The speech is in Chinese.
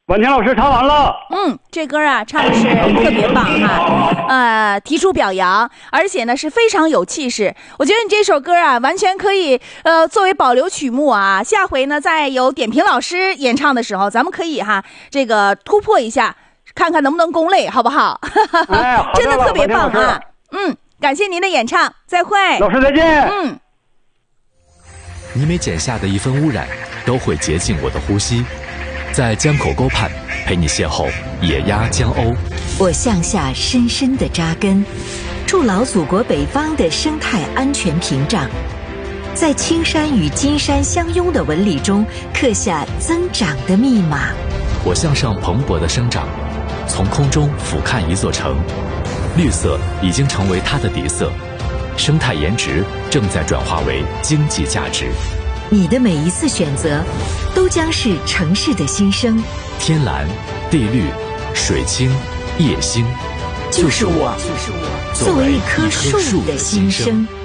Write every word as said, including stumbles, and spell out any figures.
婉婷老师唱完了。 嗯，这歌啊唱的是特别棒哈，呃，提出表扬，而且呢是非常有气势。我觉得你这首歌啊，完全可以呃作为保留曲目啊。下回呢，再有点评老师演唱的时候，咱们可以哈这个突破一下，看看能不能攻类，好不好？ 哎，好的真的特别棒啊！ 嗯，感谢您的演唱，再会。 老师再见。 嗯， 你每减下的一分污染，都会洁净我的呼吸。在江口沟畔陪你邂逅野鸭江鸥， 我向下深深地扎根，筑牢祖国北方的生态安全屏障，在青山与金山相拥的纹理中刻下增长的密码。 我向上蓬勃的生长，从空中俯瞰一座城，绿色已经成为它的底色，生态颜值正在转化为经济价值。 你的每一次选择，都将是城市的新生。 天蓝、地绿、水清、夜星， 就是我，作为一棵树的新生。